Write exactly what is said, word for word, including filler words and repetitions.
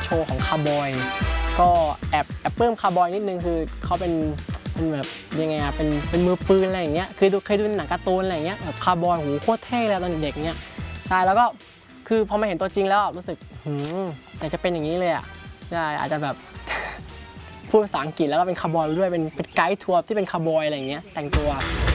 ชว์ของคาร์บอยก็แอบแอบปลื้มคาร์บอยนิดนึงคือเขาเป็นเป็นแบบยังไงอะเป็นเป็นมือปืนอะไรอย่างเงี้ยคือดูเคยดูหนังการ์ตูนอะไรอย่างเงี้ยแบบคาร์บอยโหโคตรเท่เลยตอนเด็กๆเนี้ยใช่แล้วก็คือพอมาเห็นตัวจริงแล้วรู้สึกหืมอยากจะเป็นอย่างนี้เลยอ่ะใช่อาจจะแบบพูดภาษาอังกฤษแล้วก็เป็นคาร์บอยด้วยเป็นเป็นไกด์ทัวร์ที่เป็นคาร์บอยอะไรอย่างเงี้ยแต่งตัว